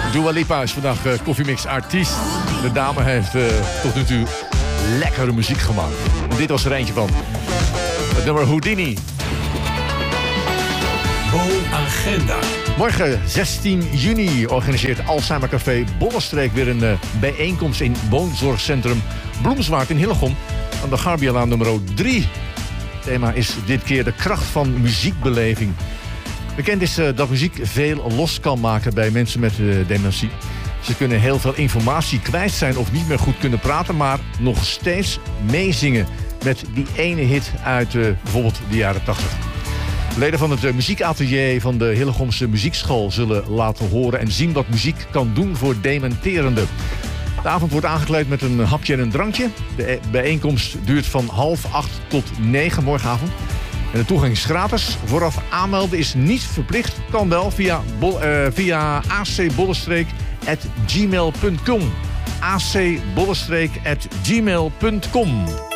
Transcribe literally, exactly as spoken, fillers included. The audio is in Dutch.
Dua Lipa is vandaag uh, Koffiemix artiest. De dame heeft uh, tot nu toe lekkere muziek gemaakt. En dit was er eentje van. Het nummer Houdini. Bo-agenda. Morgen, zestien juni, organiseert Alzheimer Café Bollenstreek weer een uh, bijeenkomst in woonzorgcentrum Bloemswaard in Hillegom aan de Garbialaan nummer drie. Het thema is dit keer de kracht van muziekbeleving. Bekend is uh, dat muziek veel los kan maken bij mensen met uh, dementie. Ze kunnen heel veel informatie kwijt zijn of niet meer goed kunnen praten, maar nog steeds meezingen met die ene hit uit uh, bijvoorbeeld de jaren tachtig. Leden van het uh, muziekatelier van de Hillegomse Muziekschool zullen laten horen en zien wat muziek kan doen voor dementerenden. De avond wordt aangekleed met een hapje en een drankje. De bijeenkomst duurt van half acht tot negen morgenavond. En de toegang is gratis. Vooraf aanmelden is niet verplicht. Kan wel via, bol, uh, via acbollenstreek at gmail punt com. acbollenstreek at gmail punt com.